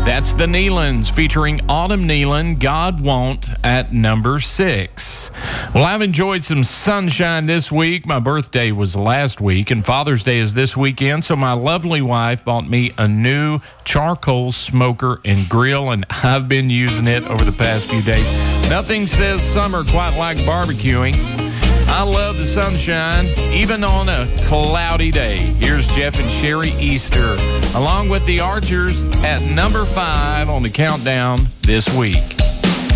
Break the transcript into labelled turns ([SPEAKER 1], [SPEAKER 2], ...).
[SPEAKER 1] That's the Nealons featuring Autumn Nealon, God Won't, at number 6. Well, I've enjoyed some sunshine this week. My birthday was last week, and Father's Day is this weekend, so my lovely wife bought me a new charcoal smoker and grill, and I've been using it over the past few days. Nothing says summer quite like barbecuing. I love the sunshine, even on a cloudy day. Here's Jeff and Sherry Easter, along with the Archers at number 5 on the countdown this week.